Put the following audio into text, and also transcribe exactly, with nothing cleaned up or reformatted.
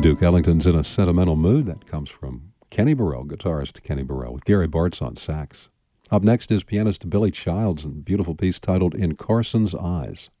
Duke Ellington's In a Sentimental Mood. That comes from Kenny Burrell, guitarist Kenny Burrell, with Gary Bartz on sax. Up next is pianist Billy Childs and a beautiful piece titled In Carson's Eyes.